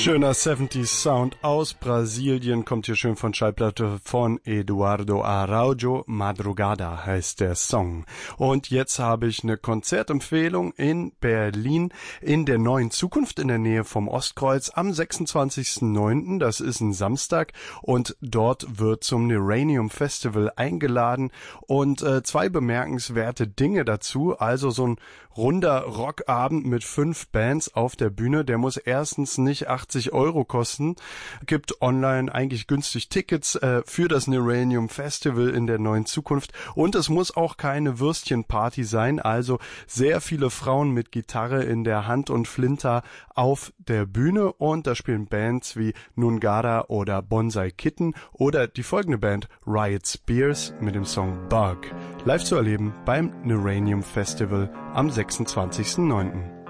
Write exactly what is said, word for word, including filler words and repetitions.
Schöner siebziger Sound aus Brasilien, kommt hier schön von Schallplatte von Eduardo Araujo. Madrugada heißt der Song. Und jetzt habe ich eine Konzertempfehlung in Berlin in der Neuen Zukunft in der Nähe vom Ostkreuz am sechsundzwanzigsten neunten Das ist ein Samstag und dort wird zum Neranium Festival eingeladen und äh, zwei bemerkenswerte Dinge dazu. Also so ein runder Rockabend mit fünf Bands auf der Bühne, der muss erstens nicht achtzig Euro kosten, gibt online eigentlich günstig Tickets äh, für das Neranium Festival in der Neuen Zukunft und es muss auch keine Würstchenparty sein, also sehr viele Frauen mit Gitarre in der Hand und Flinter auf der Bühne und da spielen Bands wie Nungara oder Bonsai Kitten oder die folgende Band Riot Spears mit dem Song Bug. Live zu erleben beim Neranium Festival am sechsundzwanzigsten neunten